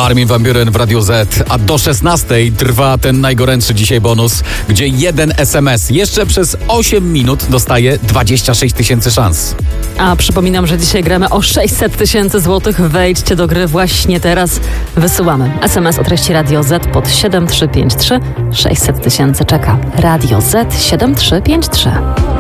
Armin van Buuren w Radiu Z, a do 16 trwa ten najgorętszy dzisiaj bonus, gdzie jeden SMS jeszcze przez 8 minut dostaje 26 tysięcy szans. A przypominam, że dzisiaj gramy o 600 tysięcy złotych. Wejdźcie do gry właśnie teraz. Wysyłamy SMS o treści Radio Z pod 7353. 600 tysięcy czeka. Radio Z 7353.